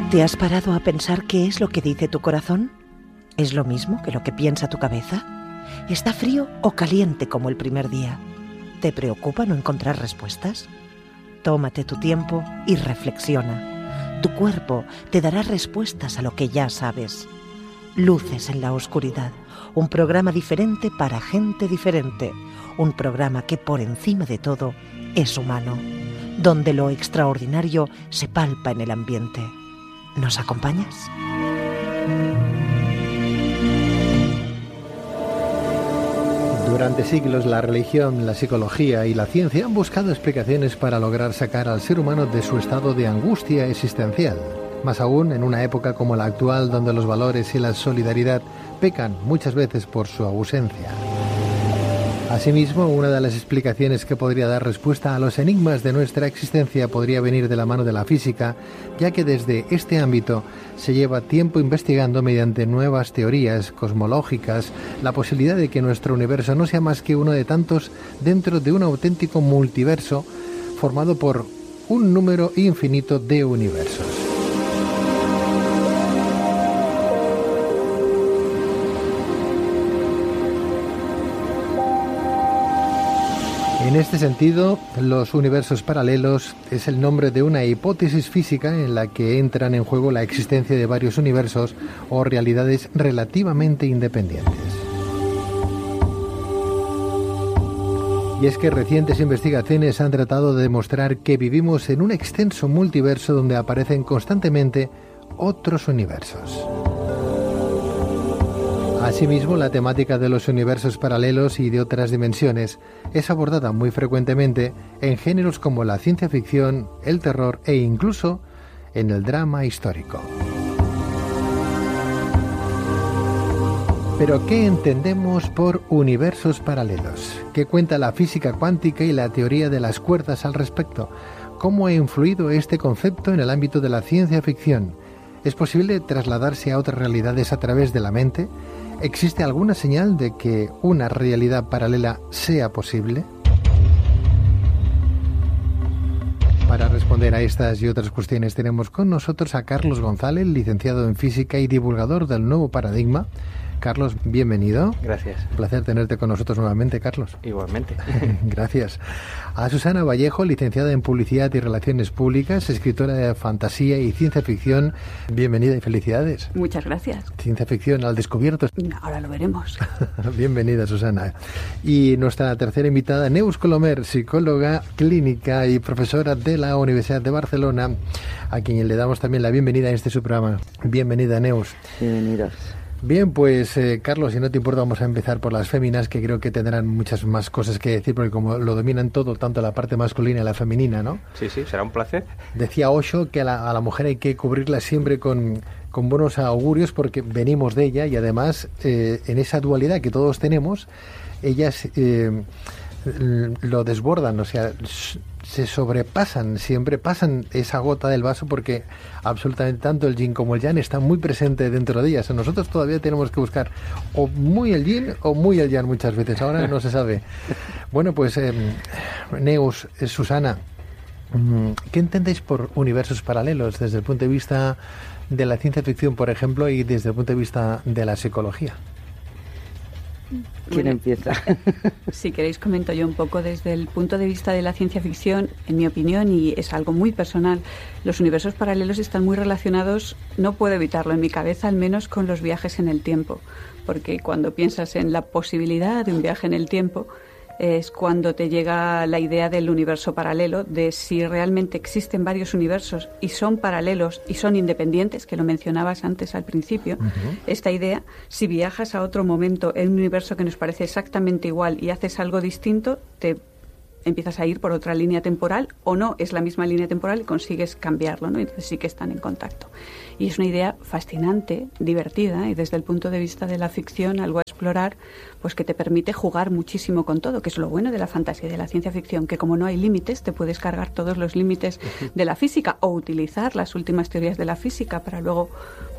¿Te has parado a pensar qué es lo que dice tu corazón? ¿Es lo mismo que lo que piensa tu cabeza? ¿Está frío o caliente como el primer día? ¿Te preocupa no encontrar respuestas? Tómate tu tiempo y reflexiona. Tu cuerpo te dará respuestas a lo que ya sabes. Luces en la oscuridad, un programa diferente para gente diferente, un programa que por encima de todo es humano, donde lo extraordinario se palpa en el ambiente. ¿Nos acompañas? Durante siglos la religión, la psicología y la ciencia han buscado explicaciones para lograr sacar al ser humano de su estado de angustia existencial. Más aún en una época como la actual, donde los valores y la solidaridad pecan muchas veces por su ausencia. Asimismo, una de las explicaciones que podría dar respuesta a los enigmas de nuestra existencia podría venir de la mano de la física, ya que desde este ámbito se lleva tiempo investigando mediante nuevas teorías cosmológicas la posibilidad de que nuestro universo no sea más que uno de tantos dentro de un auténtico multiverso formado por un número infinito de universos. En este sentido, los universos paralelos es el nombre de una hipótesis física en la que entran en juego la existencia de varios universos o realidades relativamente independientes. Y es que recientes investigaciones han tratado de demostrar que vivimos en un extenso multiverso donde aparecen constantemente otros universos. Asimismo, la temática de los universos paralelos y de otras dimensiones es abordada muy frecuentemente en géneros como la ciencia ficción, el terror e incluso en el drama histórico. Pero, ¿qué entendemos por universos paralelos? ¿Qué cuenta la física cuántica y la teoría de las cuerdas al respecto? ¿Cómo ha influido este concepto en el ámbito de la ciencia ficción? ¿Es posible trasladarse a otras realidades a través de la mente? ¿Existe alguna señal de que una realidad paralela sea posible? Para responder a estas y otras cuestiones tenemos con nosotros a Carlos González, licenciado en Física y divulgador del Nuevo Paradigma. Carlos, bienvenido. Gracias. Un placer tenerte con nosotros nuevamente, Carlos. Igualmente. Gracias. A Susana Vallejo, licenciada en Publicidad y Relaciones Públicas, escritora de fantasía y ciencia ficción. Bienvenida y felicidades. Muchas gracias. Ciencia ficción al descubierto. Ahora lo veremos. Bienvenida, Susana. Y nuestra tercera invitada, Neus Colomer, psicóloga clínica y profesora de la Universidad de Barcelona, a quien le damos también la bienvenida en este su programa. Bienvenida, Neus. Bienvenidos. Bien, pues Carlos, si no te importa, vamos a empezar por las féminas, que creo que tendrán muchas más cosas que decir, porque como lo dominan todo, tanto la parte masculina y la femenina, ¿no? Sí, será un placer. Decía Osho que a la mujer hay que cubrirla siempre con buenos augurios, porque venimos de ella y además en esa dualidad que todos tenemos, ellas lo desbordan, o sea, se sobrepasan, siempre pasan esa gota del vaso, porque absolutamente tanto el yin como el yang están muy presentes dentro de ellas. Nosotros todavía tenemos que buscar o muy el yin o muy el yang muchas veces, ahora no se sabe. Bueno, pues Neus, Susana, ¿qué entendéis por universos paralelos desde el punto de vista de la ciencia ficción, por ejemplo, y desde el punto de vista de la psicología? ¿Quién empieza? Si queréis comento yo un poco desde el punto de vista de la ciencia ficción. En mi opinión, y es algo muy personal, los universos paralelos están muy relacionados, no puedo evitarlo en mi cabeza, al menos con los viajes en el tiempo, porque cuando piensas en la posibilidad de un viaje en el tiempo es cuando te llega la idea del universo paralelo, de si realmente existen varios universos y son paralelos y son independientes, que lo mencionabas antes al principio. Esta idea, si viajas a otro momento en un universo que nos parece exactamente igual y haces algo distinto, te empiezas a ir por otra línea temporal, o no, es la misma línea temporal y consigues cambiarlo, ¿no? Entonces sí que están en contacto. Y es una idea fascinante, divertida, y desde el punto de vista de la ficción, algo a explorar, pues que te permite jugar muchísimo con todo, que es lo bueno de la fantasía y de la ciencia ficción, que como no hay límites, te puedes cargar todos los límites de la física o utilizar las últimas teorías de la física para luego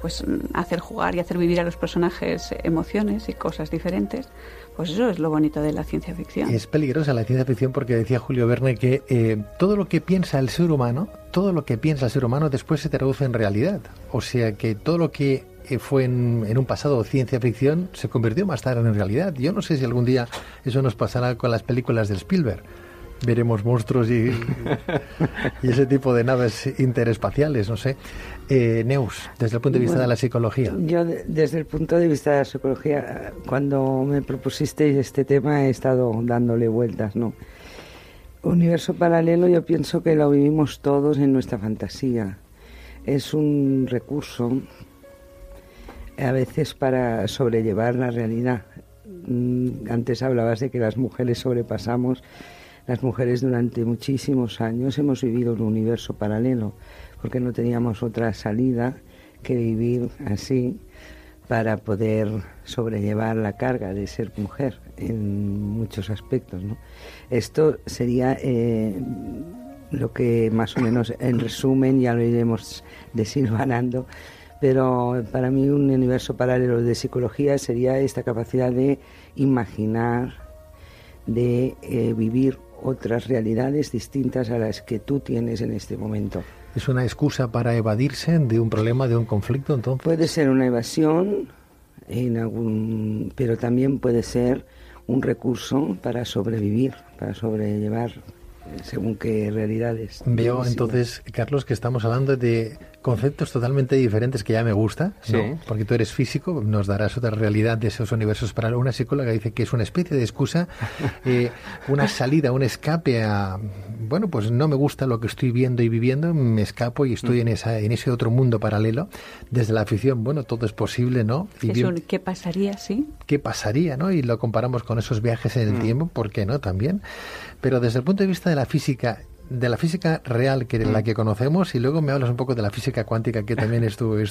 pues hacer jugar y hacer vivir a los personajes emociones y cosas diferentes, pues eso es lo bonito de la ciencia ficción. Es peligrosa la ciencia ficción porque decía Julio Verne que todo lo que piensa el ser humano después se traduce en realidad. O sea que todo lo que fue en un pasado ciencia ficción se convirtió más tarde en realidad. Yo no sé si algún día eso nos pasará con las películas de Spielberg. Veremos monstruos y ese tipo de naves interespaciales, no sé. Neus, desde el punto de vista de la psicología. Yo, desde el punto de vista de la psicología, cuando me propusisteis este tema he estado dándole vueltas, ¿no? Universo paralelo, yo pienso que lo vivimos todos en nuestra fantasía. Es un recurso, a veces, para sobrellevar la realidad. Antes hablabas de que las mujeres sobrepasamos. Las mujeres durante muchísimos años hemos vivido un universo paralelo, porque no teníamos otra salida que vivir así para poder sobrellevar la carga de ser mujer en muchos aspectos, ¿no? Esto sería lo que más o menos, en resumen, ya lo iremos desilvanando, pero para mí un universo paralelo de psicología sería esta capacidad de imaginar, de vivir otras realidades distintas a las que tú tienes en este momento. ¿Es una excusa para evadirse de un problema, de un conflicto, entonces? Puede ser una evasión, pero también puede ser un recurso para sobrevivir, para sobrellevar según qué realidades. Veo entonces, Carlos, que estamos hablando de conceptos totalmente diferentes, que ya me gusta, ¿no? Sí. Porque tú eres físico, nos darás otra realidad de esos universos paralelos. Una psicóloga dice que es una especie de excusa, una salida, un escape a, bueno, pues no me gusta lo que estoy viendo y viviendo, me escapo y estoy en ese otro mundo paralelo. Desde la ficción, bueno, todo es posible, ¿no? Y ¿qué pasaría, sí? ¿Qué pasaría, no? Y lo comparamos con esos viajes en el tiempo, ¿por qué no? También. Pero desde el punto de vista de la física real, que la que conocemos, y luego me hablas un poco de la física cuántica, que también es tu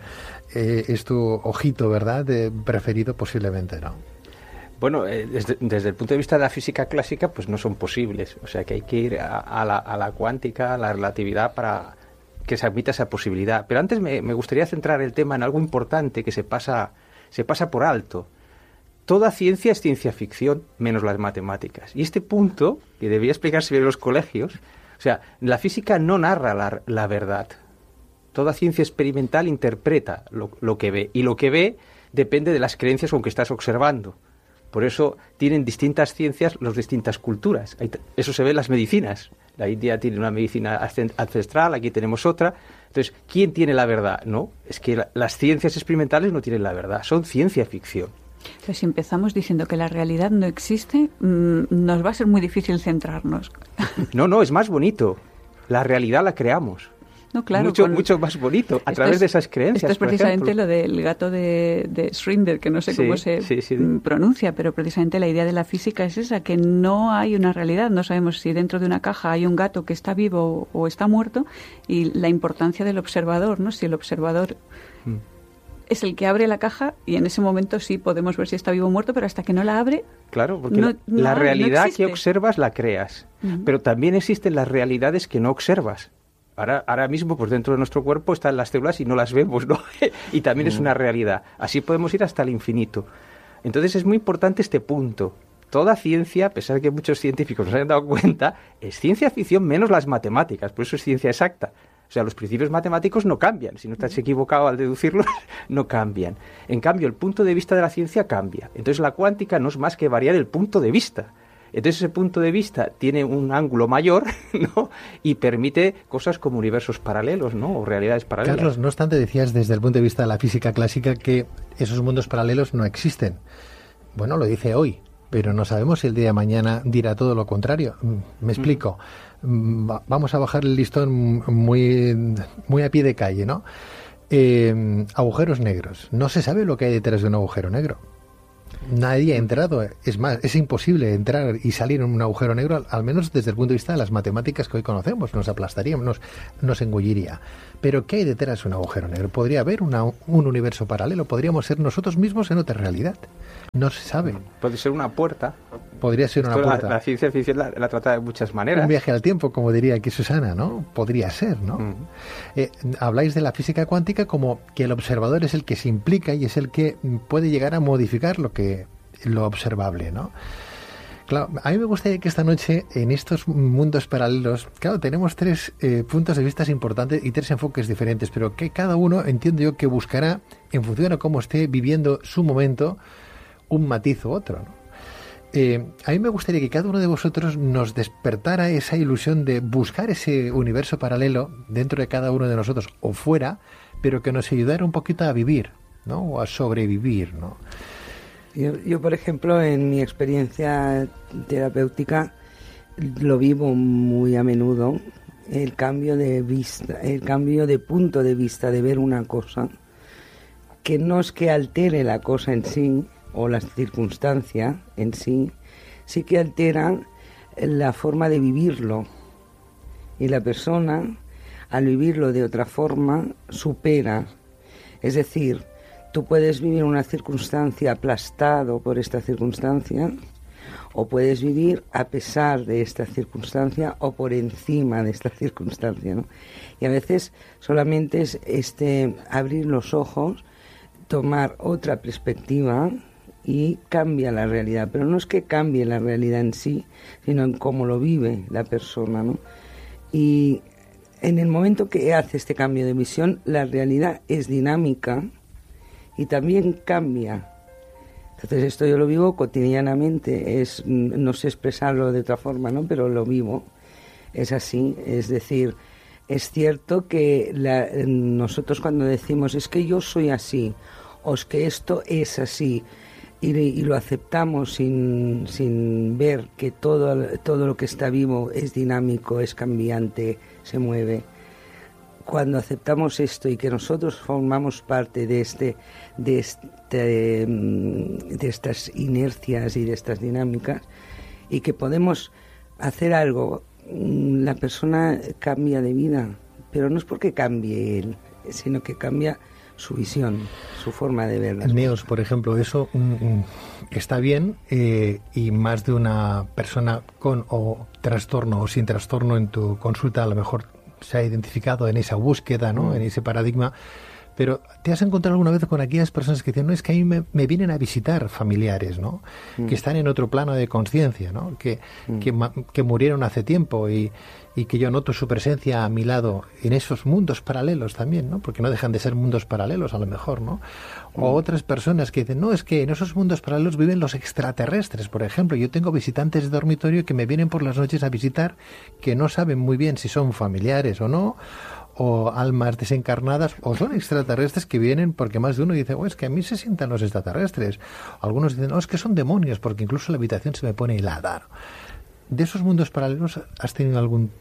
ojito, ¿verdad?, preferido posiblemente, ¿no? Bueno, desde el punto de vista de la física clásica, pues no son posibles. O sea que hay que ir a la cuántica, a la relatividad, para que se admita esa posibilidad. Pero antes me gustaría centrar el tema en algo importante que se pasa por alto. Toda ciencia es ciencia ficción, menos las matemáticas. Y este punto, que debería explicarse bien en los colegios, o sea, la física no narra la verdad. Toda ciencia experimental interpreta lo que ve. Y lo que ve depende de las creencias con que estás observando. Por eso tienen distintas ciencias las distintas culturas. Eso se ve en las medicinas. La India tiene una medicina ancestral, aquí tenemos otra. Entonces, ¿quién tiene la verdad? No, es que las ciencias experimentales no tienen la verdad, son ciencia ficción. Pero si empezamos diciendo que la realidad no existe, nos va a ser muy difícil centrarnos. No, es más bonito. La realidad la creamos. No, claro, mucho más bonito, a través de esas creencias. Esto es precisamente lo del gato de Schrödinger, que no sé cómo se pronuncia, pero precisamente la idea de la física es esa, que no hay una realidad. No sabemos si dentro de una caja hay un gato que está vivo o está muerto, y la importancia del observador, ¿no? Si el observador es el que abre la caja, y en ese momento sí podemos ver si está vivo o muerto, pero hasta que no la abre... Claro, porque la realidad que observas la creas, pero también existen las realidades que no observas. Ahora mismo, pues dentro de nuestro cuerpo están las células y no las vemos, ¿no? Y también es una realidad. Así podemos ir hasta el infinito. Entonces es muy importante este punto. Toda ciencia, a pesar de que muchos científicos nos hayan dado cuenta, es ciencia ficción menos las matemáticas, por eso es ciencia exacta. O sea, los principios matemáticos no cambian. Si no estás equivocado al deducirlos, no cambian. En cambio, el punto de vista de la ciencia cambia. Entonces la cuántica no es más que variar el punto de vista. Entonces ese punto de vista tiene un ángulo mayor, ¿no? Y permite cosas como universos paralelos, ¿no? O realidades paralelas. Carlos, no obstante, decías desde el punto de vista de la física clásica que esos mundos paralelos no existen. Bueno, lo dice hoy, pero no sabemos si el día de mañana dirá todo lo contrario. Me explico. Vamos a bajar el listón muy a pie de calle, ¿no? Agujeros negros. No se sabe lo que hay detrás de un agujero negro. Nadie ha entrado. Es más, es imposible entrar y salir en un agujero negro, al menos desde el punto de vista de las matemáticas que hoy conocemos. Nos aplastaría, nos engulliría. Pero ¿qué hay detrás de un agujero negro? ¿Podría haber un universo paralelo? ¿Podríamos ser nosotros mismos en otra realidad? No se sabe. Puede ser una puerta. Podría ser una puerta. La ciencia ficción la trata de muchas maneras. Un viaje al tiempo, como diría aquí Susana, ¿no? Podría ser, ¿no? Habláis de la física cuántica como que el observador es el que se implica y es el que puede llegar a modificar lo observable, ¿no? Claro, a mí me gustaría que esta noche, en estos mundos paralelos, claro, tenemos tres puntos de vista importantes y tres enfoques diferentes, pero que cada uno, entiendo yo, que buscará, en función a cómo esté viviendo su momento, un matiz u otro, ¿no? A mí me gustaría que cada uno de vosotros nos despertara esa ilusión de buscar ese universo paralelo dentro de cada uno de nosotros o fuera, pero que nos ayudara un poquito a vivir, ¿no? O a sobrevivir, ¿no? Yo, por ejemplo, en mi experiencia terapéutica lo vivo muy a menudo, el cambio de vista, el cambio de punto de vista de ver una cosa, que no es que altere la cosa en sí o la circunstancia en sí, sí que altera la forma de vivirlo. Y la persona, al vivirlo de otra forma, supera. Es decir, tú puedes vivir una circunstancia aplastado por esta circunstancia, o puedes vivir a pesar de esta circunstancia o por encima de esta circunstancia, ¿no? Y a veces solamente es abrir los ojos, tomar otra perspectiva y cambia la realidad. Pero no es que cambie la realidad en sí, sino en cómo lo vive la persona, ¿no? Y en el momento que hace este cambio de visión, la realidad es dinámica y también cambia. Entonces esto yo lo vivo cotidianamente, no sé expresarlo de otra forma, ¿no? Pero lo vivo, es así. Es decir, es cierto que nosotros cuando decimos es que yo soy así, o es que esto es así, y lo aceptamos sin ver que todo lo que está vivo es dinámico, es cambiante, se mueve. Cuando aceptamos esto y que nosotros formamos parte de estas inercias y de estas dinámicas, y que podemos hacer algo, la persona cambia de vida, pero no es porque cambie él, sino que cambia su visión, su forma de ver las cosas. Neos, por ejemplo, eso está bien, y más de una persona con o trastorno o sin trastorno en tu consulta a lo mejor se ha identificado en esa búsqueda, ¿no? En ese paradigma. Pero ¿te has encontrado alguna vez con aquellas personas que dicen, no, es que a mí me vienen a visitar familiares, ¿no? Que están en otro plano de conciencia, ¿no? Que murieron hace tiempo y que yo noto su presencia a mi lado en esos mundos paralelos también, ¿no? Porque no dejan de ser mundos paralelos a lo mejor, ¿no? O otras personas que dicen, no, es que en esos mundos paralelos viven los extraterrestres, por ejemplo. Yo tengo visitantes de dormitorio que me vienen por las noches a visitar, que no saben muy bien si son familiares o no, o almas desencarnadas, o son extraterrestres que vienen porque más de uno dice, es que a mí se sientan los extraterrestres. Algunos dicen, es que son demonios, porque incluso la habitación se me pone helada. ¿De esos mundos paralelos has tenido algún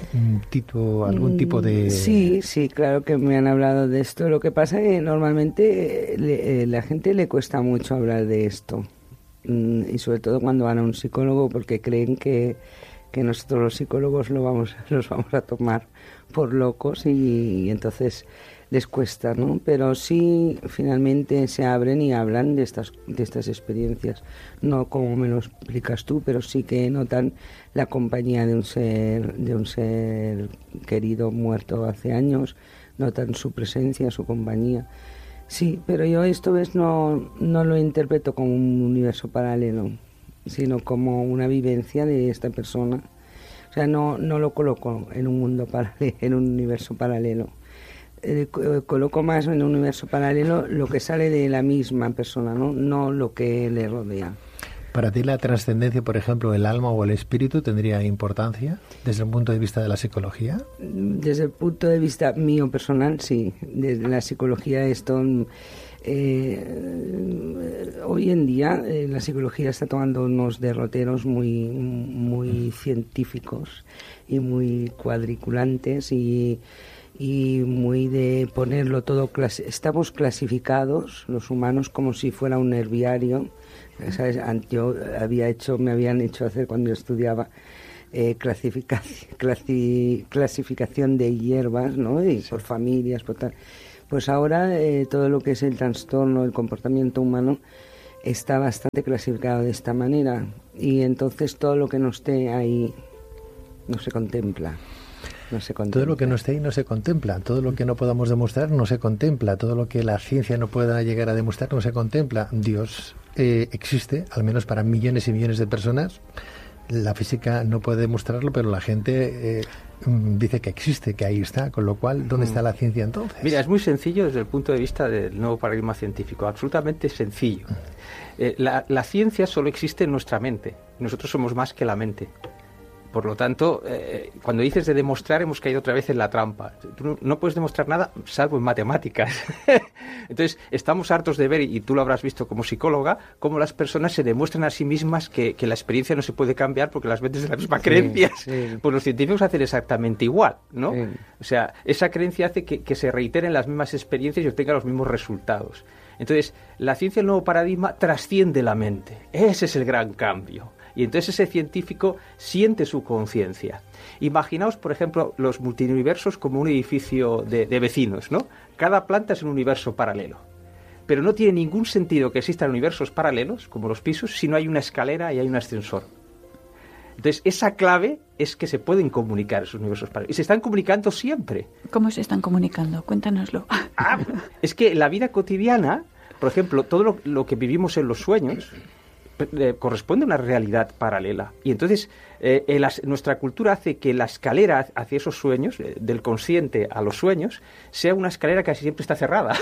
tipo de...? Sí, claro que me han hablado de esto. Lo que pasa es que normalmente la gente le cuesta mucho hablar de esto, y sobre todo cuando van a un psicólogo, porque creen que nosotros los psicólogos los vamos a tomar por locos y entonces les cuesta, ¿no? Pero sí, finalmente se abren y hablan de estas experiencias, no como me lo explicas tú, pero sí que notan la compañía de un ser querido muerto hace años, notan su presencia, su compañía. Sí, pero yo esto no lo interpreto como un universo paralelo, sino como una vivencia de esta persona. O sea, no lo coloco en un mundo paralelo, en un universo paralelo. Coloco más en un universo paralelo lo que sale de la misma persona, no lo que le rodea. ¿Para ti la trascendencia, por ejemplo, el alma o el espíritu tendría importancia desde el punto de vista de la psicología? Desde el punto de vista mío personal, sí. Desde la psicología esto... hoy en día la psicología está tomando unos derroteros muy científicos y muy cuadriculantes y muy de ponerlo todo... Estamos clasificados, los humanos, como si fuera un herbario ¿Sabes? Yo me habían hecho hacer cuando yo estudiaba clasificación de hierbas, ¿no? Y por familias, por tal. Pues ahora todo lo que es el trastorno, el comportamiento humano, está bastante clasificado de esta manera. Y entonces todo lo que no esté ahí no se contempla. Todo lo que no esté ahí no se contempla, todo lo que no podamos demostrar no se contempla, todo lo que la ciencia no pueda llegar a demostrar no se contempla. Dios existe, al menos para millones y millones de personas. La física no puede demostrarlo, pero la gente dice que existe, que ahí está, con lo cual, ¿dónde está la ciencia entonces? Mira, es muy sencillo desde el punto de vista del nuevo paradigma científico, absolutamente sencillo. La ciencia solo existe en nuestra mente, nosotros somos más que la mente. Por lo tanto, cuando dices de demostrar, hemos caído otra vez en la trampa. Tú no puedes demostrar nada salvo en matemáticas. Entonces, estamos hartos de ver, y tú lo habrás visto como psicóloga, cómo las personas se demuestran a sí mismas que la experiencia no se puede cambiar porque las ven desde la misma creencia. Sí. Pues los científicos hacen exactamente igual, ¿no? Sí. O sea, esa creencia hace que se reiteren las mismas experiencias y obtengan los mismos resultados. Entonces, la ciencia del nuevo paradigma trasciende la mente. Ese es el gran cambio. Y entonces ese científico siente su conciencia. Imaginaos, por ejemplo, los multiuniversos como un edificio de vecinos, ¿no? Cada planta es un universo paralelo. Pero no tiene ningún sentido que existan universos paralelos, como los pisos, si no hay una escalera y hay un ascensor. Entonces, esa clave es que se pueden comunicar esos universos paralelos. Y se están comunicando siempre. ¿Cómo se están comunicando? Cuéntanoslo. Es que la vida cotidiana, por ejemplo, todo lo que vivimos en los sueños corresponde a una realidad paralela. Y entonces nuestra cultura hace que la escalera hacia esos sueños, del consciente a los sueños, sea una escalera que casi siempre está cerrada.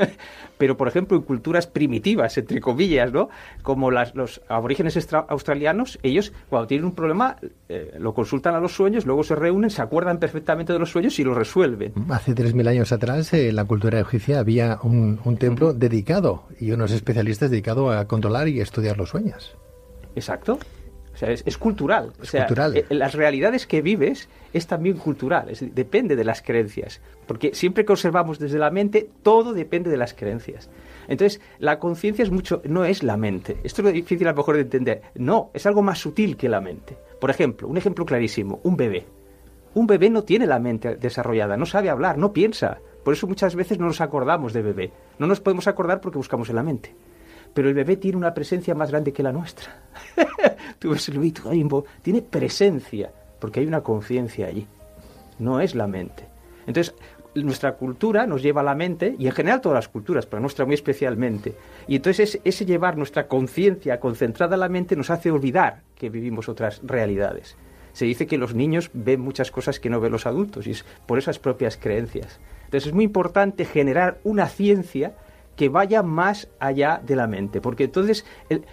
Pero, por ejemplo, en culturas primitivas, entre comillas, ¿no? Como los aborígenes australianos, ellos, cuando tienen un problema, lo consultan a los sueños, luego se reúnen, se acuerdan perfectamente de los sueños y lo resuelven. Hace 3.000 años atrás, en la cultura egipcia había un templo dedicado y unos especialistas dedicados a controlar y estudiar los sueños. Exacto. O sea, es cultural. Cultural. Las realidades que vives es también cultural, depende de las creencias. Porque siempre que observamos desde la mente, todo depende de las creencias. Entonces, la conciencia no es la mente. Esto es lo difícil a lo mejor de entender. No, es algo más sutil que la mente. Por ejemplo, un ejemplo clarísimo, un bebé. Un bebé no tiene la mente desarrollada, no sabe hablar, no piensa. Por eso muchas veces no nos acordamos de bebé. No nos podemos acordar porque buscamos en la mente. Pero el bebé tiene una presencia más grande que la nuestra. Tú ves el bebé, tiene presencia, porque hay una conciencia allí. No es la mente. Entonces, nuestra cultura nos lleva a la mente, y en general todas las culturas, pero nuestra muy especialmente. Y entonces ese llevar nuestra conciencia concentrada en la mente nos hace olvidar que vivimos otras realidades. Se dice que los niños ven muchas cosas que no ven los adultos, y es por esas propias creencias. Entonces es muy importante generar una ciencia que vaya más allá de la mente, porque entonces,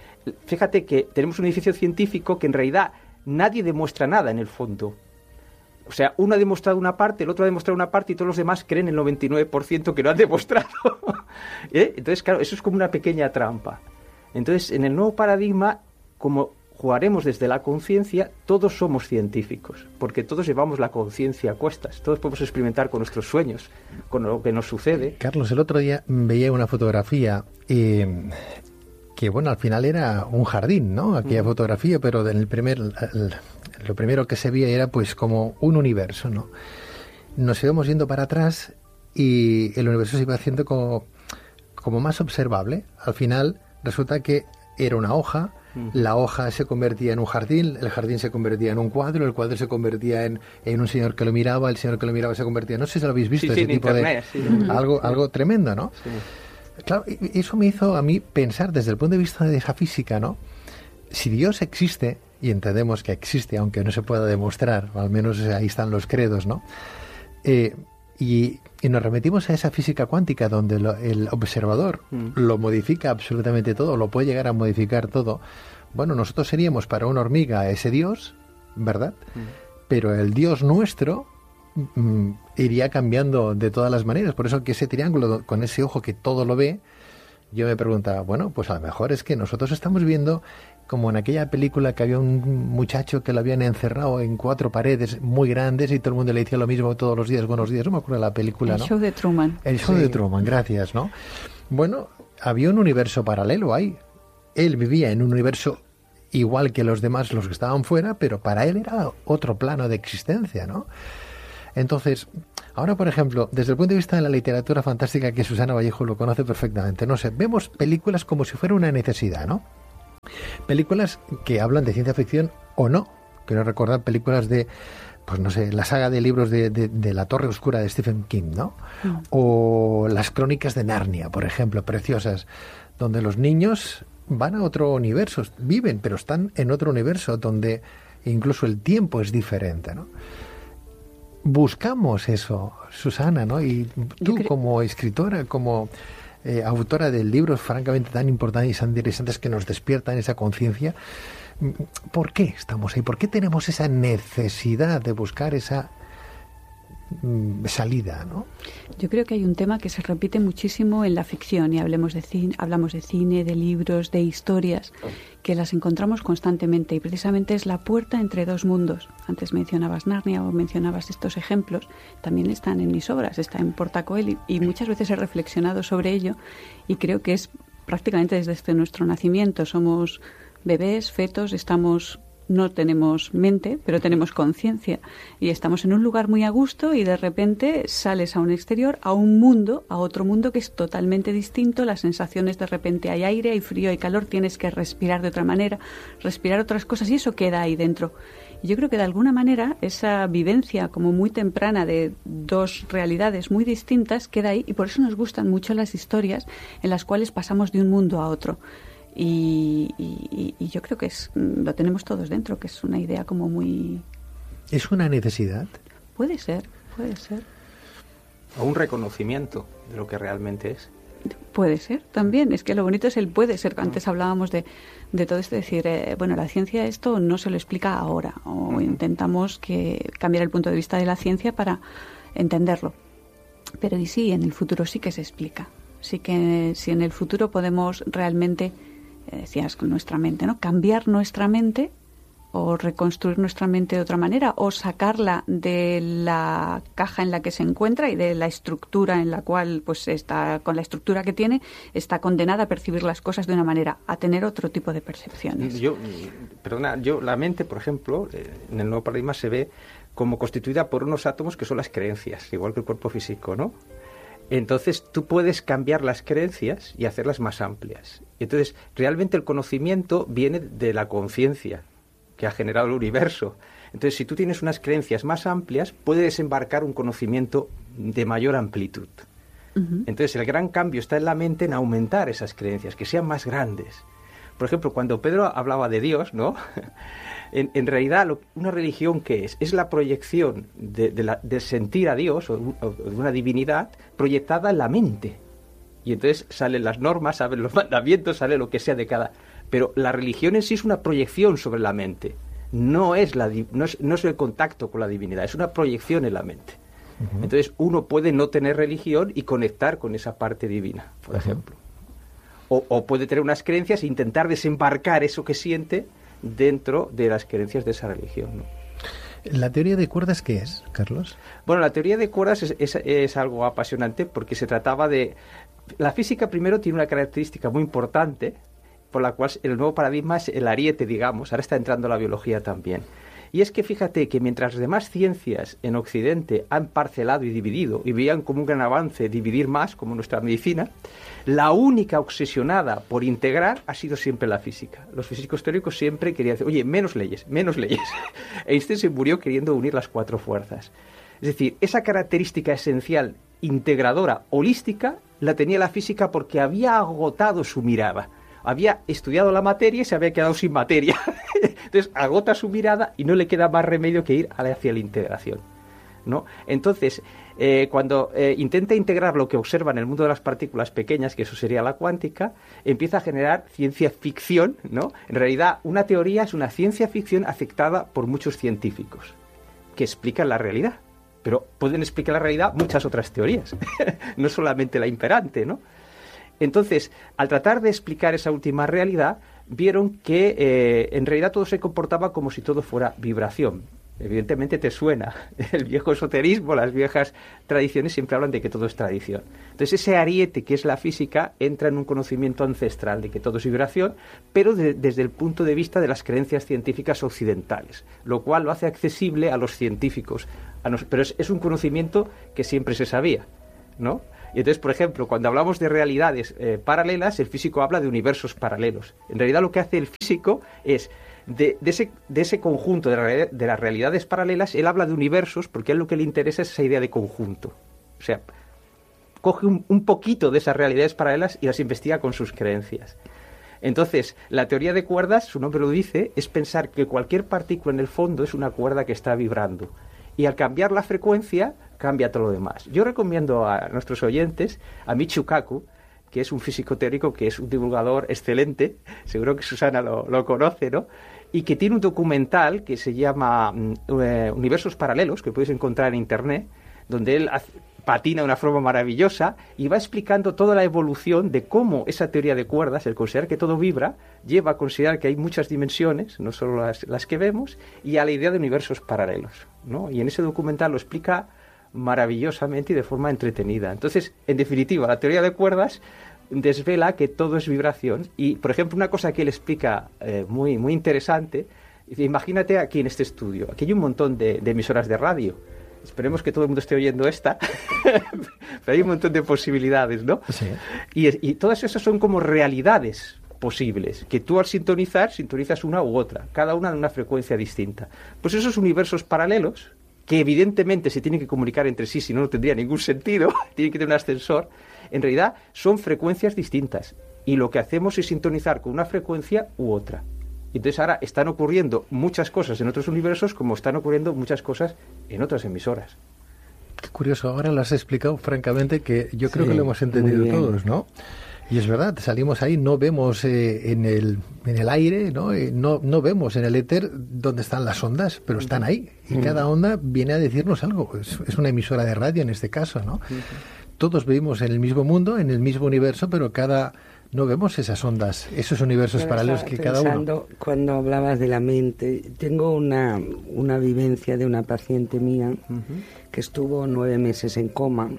fíjate que tenemos un edificio científico que en realidad nadie demuestra nada en el fondo. O sea, uno ha demostrado una parte, el otro ha demostrado una parte y todos los demás creen el 99% que no han demostrado. Entonces, claro, eso es como una pequeña trampa. Entonces, en el nuevo paradigma, como jugaremos desde la conciencia, todos somos científicos, porque todos llevamos la conciencia a cuestas, todos podemos experimentar con nuestros sueños, con lo que nos sucede. Carlos, el otro día veía una fotografía que, bueno, al final era un jardín, ¿no? Aquella fotografía, pero lo primero que se veía era pues como un universo, ¿no? Nos íbamos yendo para atrás y el universo se iba haciendo como más observable. Al final resulta que era una hoja. La hoja se convertía en un jardín, el jardín se convertía en un cuadro, el cuadro se convertía en un señor que lo miraba, el señor que lo miraba se convertía, no sé si lo habéis visto, ese tipo internet, de algo tremendo, ¿no? Sí. Claro, eso me hizo a mí pensar desde el punto de vista de esa física, ¿no? Si Dios existe, y entendemos que existe, aunque no se pueda demostrar, o al menos ahí están los credos, ¿no? Y nos remitimos a esa física cuántica donde el observador lo modifica absolutamente todo, lo puede llegar a modificar todo. Bueno, nosotros seríamos para una hormiga ese Dios, ¿verdad? Pero el Dios nuestro iría cambiando de todas las maneras. Por eso que ese triángulo con ese ojo que todo lo ve, yo me preguntaba, bueno, pues a lo mejor es que nosotros estamos viendo como en aquella película que había un muchacho que lo habían encerrado en 4 paredes muy grandes y todo el mundo le decía lo mismo todos los días, buenos días, no me acuerdo de la película, ¿no? El show de Truman. El show de Truman, gracias, ¿no? Bueno, había un universo paralelo ahí, él vivía en un universo igual que los demás, los que estaban fuera, pero para él era otro plano de existencia, ¿no? Entonces, ahora, por ejemplo, desde el punto de vista de la literatura fantástica, que Susana Vallejo lo conoce perfectamente, no sé, vemos películas como si fuera una necesidad, ¿no? Películas que hablan de ciencia ficción o no. Quiero recordar películas de, pues no sé, la saga de libros de La Torre Oscura de Stephen King, ¿no? O las crónicas de Narnia, por ejemplo, preciosas, donde los niños van a otro universo, viven, pero están en otro universo donde incluso el tiempo es diferente, ¿no? Buscamos eso, Susana, ¿no? Y tú como escritora, como autora de libros francamente tan importantes y tan interesantes que nos despiertan esa conciencia, ¿por qué estamos ahí? ¿Por qué tenemos esa necesidad de buscar esa salida, ¿no? Yo creo que hay un tema que se repite muchísimo en la ficción, y hablamos de cine, de libros, de historias, que las encontramos constantemente, y precisamente es la puerta entre dos mundos. Antes mencionabas Narnia o mencionabas estos ejemplos, también están en mis obras, está en Portacoel, y muchas veces he reflexionado sobre ello, y creo que es prácticamente desde nuestro nacimiento. Somos bebés, fetos, no tenemos mente, pero tenemos conciencia, y estamos en un lugar muy a gusto, y de repente sales a un exterior, a un mundo, a otro mundo que es totalmente distinto. Las sensaciones, de repente hay aire, hay frío, hay calor, tienes que respirar de otra manera, respirar otras cosas, y eso queda ahí dentro. Y yo creo que de alguna manera esa vivencia como muy temprana de dos realidades muy distintas queda ahí, y por eso nos gustan mucho las historias en las cuales pasamos de un mundo a otro. Y yo creo que lo tenemos todos dentro, que es una idea como muy... ¿Es una necesidad? Puede ser. O un reconocimiento de lo que realmente es. Puede ser también. Es que lo bonito es el puede ser. Antes hablábamos de todo esto, decir, bueno, la ciencia esto no se lo explica ahora, o intentamos cambiar el punto de vista de la ciencia para entenderlo. Pero y sí, en el futuro sí que se explica. Sí que si en el futuro podemos realmente... decías con nuestra mente, ¿no? Cambiar nuestra mente, o reconstruir nuestra mente de otra manera, o sacarla de la caja en la que se encuentra y de la estructura en la cual, pues, está, con la estructura que tiene, está condenada a percibir las cosas de una manera, a tener otro tipo de percepciones. La mente, por ejemplo, en el nuevo paradigma se ve como constituida por unos átomos que son las creencias, igual que el cuerpo físico, ¿no? Entonces tú puedes cambiar las creencias y hacerlas más amplias. Entonces realmente el conocimiento viene de la conciencia que ha generado el universo. Entonces si tú tienes unas creencias más amplias, puedes desembarcar un conocimiento de mayor amplitud. Uh-huh. Entonces el gran cambio está en la mente, en aumentar esas creencias, que sean más grandes. Por ejemplo, cuando Pedro hablaba de Dios, ¿no? En realidad, una religión, ¿qué es? Es la proyección de sentir a Dios o de una divinidad proyectada en la mente. Y entonces salen las normas, salen los mandamientos, sale lo que sea de cada... Pero la religión en sí es una proyección sobre la mente. No es el contacto con la divinidad, es una proyección en la mente. Uh-huh. Entonces uno puede no tener religión y conectar con esa parte divina, por ejemplo. O puede tener unas creencias e intentar desembarcar eso que siente dentro de las creencias de esa religión, ¿no? ¿La teoría de cuerdas qué es, Carlos? Bueno, la teoría de cuerdas es algo apasionante, porque se trataba de... La física primero tiene una característica muy importante, por la cual el nuevo paradigma es el ariete, digamos. Ahora está entrando la biología también. Y es que fíjate que mientras las demás ciencias en Occidente han parcelado y dividido, y veían como un gran avance dividir más, como nuestra medicina, la única obsesionada por integrar ha sido siempre la física. Los físicos teóricos siempre querían decir, oye, menos leyes. Einstein se murió queriendo unir las cuatro fuerzas. Es decir, esa característica esencial, integradora, holística, la tenía la física porque había agotado su mirada. Había estudiado la materia y se había quedado sin materia. Entonces agota su mirada y no le queda más remedio que ir hacia la integración, ¿no? Entonces, cuando intenta integrar lo que observa en el mundo de las partículas pequeñas, que eso sería la cuántica, empieza a generar ciencia ficción, ¿no? En realidad, una teoría es una ciencia ficción aceptada por muchos científicos que explican la realidad. Pero pueden explicar la realidad muchas otras teorías, no solamente la imperante, ¿no? Entonces, al tratar de explicar esa última realidad, vieron que en realidad todo se comportaba como si todo fuera vibración. Evidentemente te suena. El viejo esoterismo, las viejas tradiciones siempre hablan de que todo es tradición. Entonces ese ariete que es la física entra en un conocimiento ancestral de que todo es vibración, pero desde el punto de vista de las creencias científicas occidentales, lo cual lo hace accesible a los científicos. Pero es un conocimiento que siempre se sabía, ¿no? Y entonces, por ejemplo, cuando hablamos de realidades paralelas, el físico habla de universos paralelos. En realidad lo que hace el físico es, de ese conjunto de las realidades paralelas, él habla de universos porque a él lo que le interesa es esa idea de conjunto. O sea, coge un poquito de esas realidades paralelas y las investiga con sus creencias. Entonces, la teoría de cuerdas, su nombre lo dice, es pensar que cualquier partícula en el fondo es una cuerda que está vibrando. Y al cambiar la frecuencia, cambia todo lo demás. Yo recomiendo a nuestros oyentes a Michio Kaku, que es un físico teórico, que es un divulgador excelente, seguro que Susana lo conoce, ¿no? Y que tiene un documental que se llama Universos Paralelos, que podéis encontrar en Internet, donde él patina de una forma maravillosa y va explicando toda la evolución de cómo esa teoría de cuerdas, el considerar que todo vibra, lleva a considerar que hay muchas dimensiones, no solo las que vemos, y a la idea de universos paralelos, ¿no? Y en ese documental lo explica maravillosamente y de forma entretenida. Entonces, en definitiva, la teoría de cuerdas desvela que todo es vibración y, por ejemplo, una cosa que él explica muy, muy interesante, imagínate aquí en este estudio, aquí hay un montón de emisoras de radio. Esperemos que todo el mundo esté oyendo esta, pero hay un montón de posibilidades, ¿no? Sí. Y todas esas son como realidades posibles, que tú al sintonizas una u otra, cada una de una frecuencia distinta. Pues esos universos paralelos, que evidentemente se tienen que comunicar entre sí, si no, no tendría ningún sentido, tienen que tener un ascensor, en realidad son frecuencias distintas. Y lo que hacemos es sintonizar con una frecuencia u otra. Entonces ahora están ocurriendo muchas cosas en otros universos como están ocurriendo muchas cosas en otras emisoras. Qué curioso, ahora lo has explicado francamente que yo creo que lo hemos entendido todos, ¿no? Y es verdad, salimos ahí, no vemos en el aire, ¿no? No vemos en el éter dónde están las ondas, pero están ahí. Y cada onda viene a decirnos algo. Es una emisora de radio en este caso, ¿no? Todos vivimos en el mismo mundo, en el mismo universo, pero no vemos esas ondas, esos universos paralelos que cada uno. Cuando hablabas de la mente, tengo una vivencia de una paciente mía que estuvo 9 meses en coma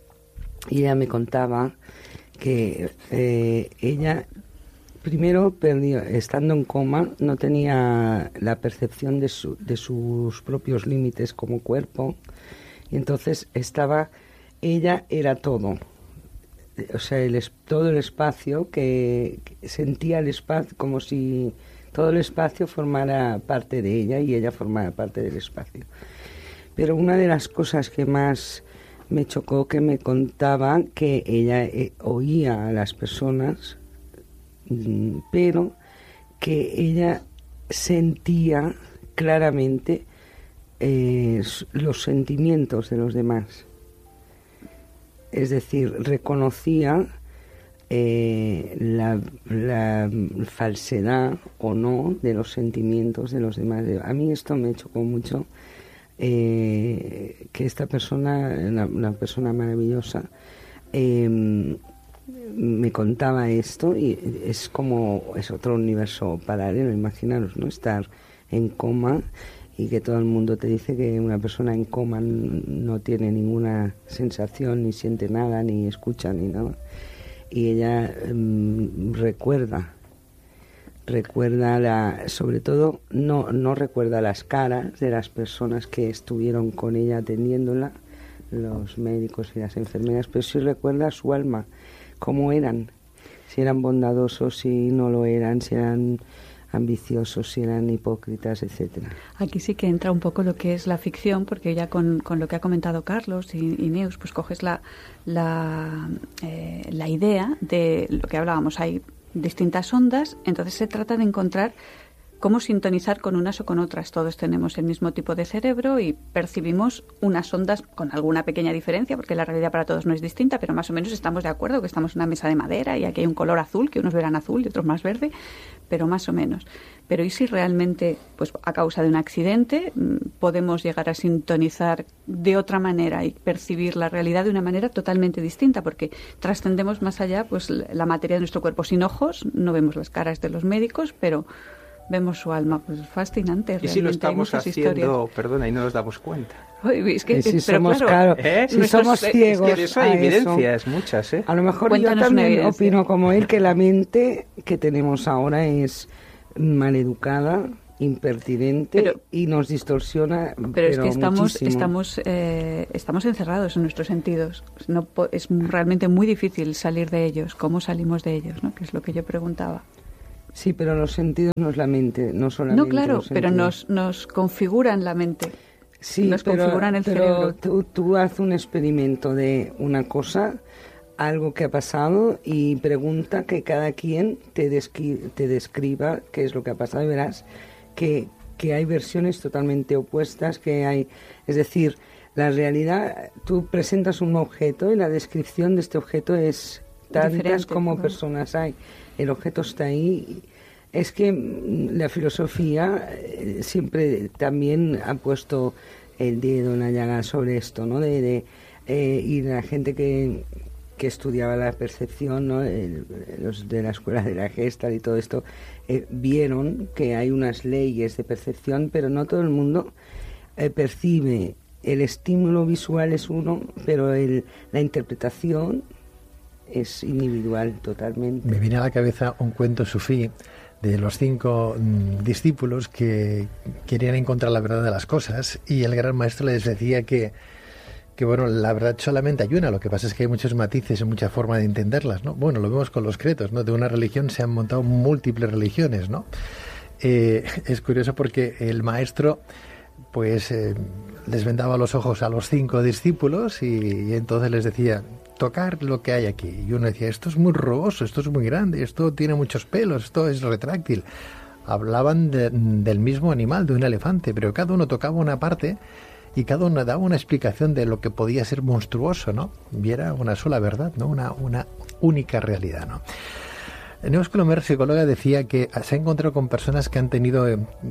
y ella me contaba que ella primero perdió, estando en coma, no tenía la percepción de sus propios límites como cuerpo y entonces ella era todo. O sea, todo el espacio, que sentía el espacio como si todo el espacio formara parte de ella y ella formara parte del espacio. Pero una de las cosas que más me chocó, que me contaba que ella oía a las personas, pero que ella sentía claramente los sentimientos de los demás. Es decir, reconocía la falsedad o no de los sentimientos de los demás. A mí esto me chocó mucho, que esta persona, una persona maravillosa, me contaba esto y es otro universo paralelo. Imaginaros, ¿no? Estar en coma y que todo el mundo te dice que una persona en coma no tiene ninguna sensación, ni siente nada, ni escucha, ni nada. Y ella recuerda sobre todo, no recuerda las caras de las personas que estuvieron con ella atendiéndola, los médicos y las enfermeras, pero sí recuerda su alma, cómo eran, si eran bondadosos, si no lo eran, si eran ambiciosos, si eran hipócritas, etcétera. Aquí sí que entra un poco lo que es la ficción, porque ya con lo que ha comentado Carlos y Neus, pues coges la idea de lo que hablábamos. Hay distintas ondas, entonces se trata de encontrar cómo sintonizar con unas o con otras. Todos tenemos el mismo tipo de cerebro y percibimos unas ondas con alguna pequeña diferencia, porque la realidad para todos no es distinta, pero más o menos estamos de acuerdo que estamos en una mesa de madera y aquí hay un color azul, que unos verán azul y otros más verde, pero más o menos. Pero ¿y si realmente, pues a causa de un accidente, podemos llegar a sintonizar de otra manera y percibir la realidad de una manera totalmente distinta? Porque trascendemos más allá, pues la materia de nuestro cuerpo. Sin ojos no vemos las caras de los médicos, pero vemos su alma. Pues es fascinante. ¿Y si lo estamos haciendo, historias. Perdona, y no nos damos cuenta? Uy, es que, si pero somos, claro, si somos ciegos, es que de eso hay evidencias, muchas, ¿eh? A lo mejor Cuéntanos yo también una opino como él, que la mente que tenemos ahora es maleducada, impertinente y nos distorsiona. Pero es que muchísimo. estamos encerrados en nuestros sentidos. Es realmente muy difícil salir de ellos. ¿Cómo salimos de ellos? ¿No? Que es lo que yo preguntaba. Sí, pero los sentidos no es la mente, no solamente. No, claro, los pero nos configuran la mente. Sí, nos configuran el cerebro. Tú haces un experimento de una cosa, algo que ha pasado, y pregunta que cada quien te describa qué es lo que ha pasado, y verás que hay versiones totalmente opuestas, es decir, la realidad, tú presentas un objeto y la descripción de este objeto es tantas diferente, como ¿no? Personas hay. El objeto está ahí. Es que la filosofía siempre también ha puesto el dedo en la llaga sobre esto, ¿no? Y la gente que estudiaba la percepción, ¿no? Los de la escuela de la Gestalt y todo esto, vieron que hay unas leyes de percepción, pero no todo el mundo percibe. El estímulo visual es uno, pero la interpretación es individual totalmente. Me viene a la cabeza un cuento sufí de los 5 discípulos que querían encontrar la verdad de las cosas, y el gran maestro les decía que bueno, la verdad solamente hay una, lo que pasa es que hay muchos matices y mucha forma de entenderlas, ¿no? Bueno, lo vemos con los credos, ¿no? De una religión se han montado múltiples religiones, ¿no? Es curioso porque el maestro pues les vendaba los ojos a los 5 discípulos y entonces les decía: tocar lo que hay aquí. Y uno decía: esto es muy rugoso, esto es muy grande, esto tiene muchos pelos, esto es retráctil. Hablaban del mismo animal, de un elefante, pero cada uno tocaba una parte y cada uno daba una explicación de lo que podía ser monstruoso, ¿no? Y era una sola verdad, ¿no? Una única realidad, ¿no? Neus Colomer, psicóloga, decía que se ha encontrado con personas que han tenido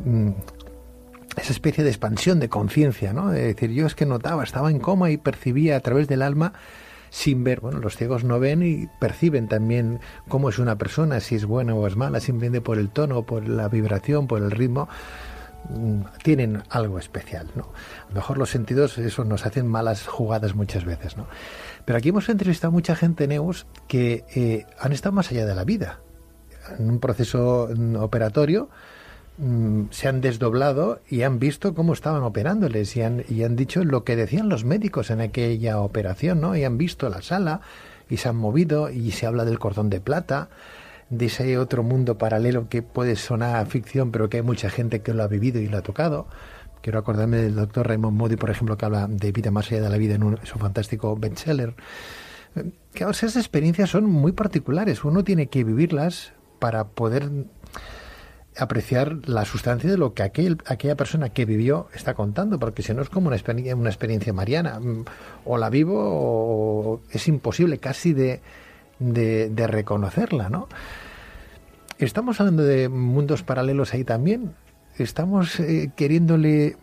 esa especie de expansión de conciencia, ¿no? De decir, yo es que notaba, estaba en coma y percibía a través del alma sin ver. Bueno, los ciegos no ven y perciben también cómo es una persona, si es buena o es mala, simplemente por el tono, por la vibración, por el ritmo. Tienen algo especial, ¿no? A lo mejor los sentidos, eso, nos hacen malas jugadas muchas veces, ¿no? Pero aquí hemos entrevistado a mucha gente, Neus, que han estado más allá de la vida. En un proceso operatorio se han desdoblado y han visto cómo estaban operándoles y han dicho lo que decían los médicos en aquella operación, ¿no? Y han visto la sala y se han movido, y se habla del cordón de plata, de ese otro mundo paralelo que puede sonar a ficción, pero que hay mucha gente que lo ha vivido y lo ha tocado. Quiero acordarme del doctor Raymond Moody, por ejemplo, que habla de vida más allá de la vida en su fantástico bestseller. Claro, esas experiencias son muy particulares. Uno tiene que vivirlas para poder apreciar la sustancia de lo que aquella persona que vivió está contando, porque si no es como una experiencia mariana. O la vivo o es imposible casi de reconocerla, ¿no? Estamos hablando de mundos paralelos ahí también. Estamos queriéndole